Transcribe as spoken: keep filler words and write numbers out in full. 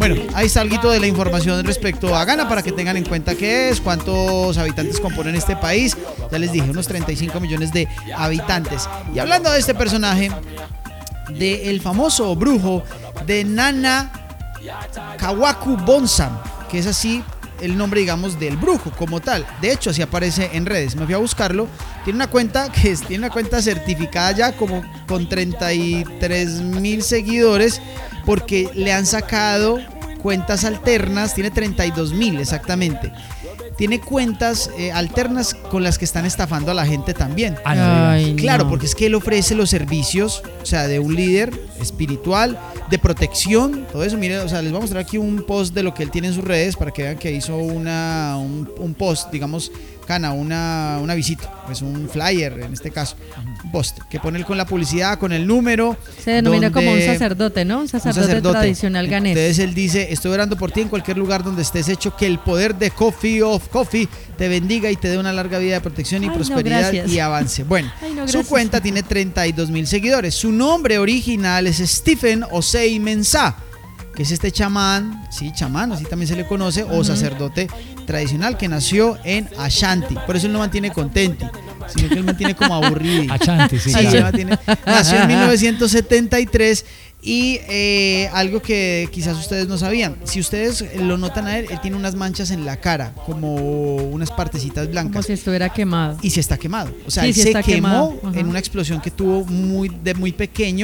Bueno, ahí está algo de la información respecto a Ghana para que tengan en cuenta qué es, cuántos habitantes componen este país. Ya les dije, unos treinta y cinco millones de habitantes. Y hablando de este personaje, del famoso brujo de Nana Kawaku Bonsam, que es así el nombre, digamos, del brujo como tal. De hecho, así aparece en redes. Me fui a buscarlo. Tiene una cuenta que es, tiene una cuenta certificada ya como con treinta y tres mil seguidores, porque le han sacado cuentas alternas. Tiene treinta y dos mil exactamente. Tiene cuentas eh, alternas con las que están estafando a la gente también. Ay, claro, no. porque es que él ofrece los servicios, o sea, de un líder espiritual, de protección, todo eso. Mire, o sea, les voy a mostrar aquí un post de lo que él tiene en sus redes para que vean que hizo una, un, un post, digamos, Cana, una, una visita, pues un flyer en este caso, un post que pone él con la publicidad, con el número. Se denomina donde, como un sacerdote, ¿no? Un sacerdote, un sacerdote tradicional ganés. Entonces él dice: estoy orando por ti en cualquier lugar donde estés, hecho que el poder de Coffee of Coffee te bendiga y te dé una larga vida de protección y Ay, prosperidad no, y avance. Bueno, Ay, no, su cuenta tiene treinta y dos mil seguidores. Su nombre original es Stephen Osei Mensah, que es este chamán, sí, chamán, así también se le conoce, uh-huh. o sacerdote tradicional que nació en Ashanti. Por eso él no mantiene contenti, sino que él mantiene como aburrido. Ashanti, sí. sí él mantiene, nació en mil novecientos setenta y tres. Y eh, algo que quizás ustedes no sabían, si ustedes lo notan a él, él tiene unas manchas en la cara, como unas partecitas blancas. Como si estuviera quemado. Y se está quemado. O sea, sí, él sí se está quemó quemado. en una explosión que tuvo muy, de muy pequeño.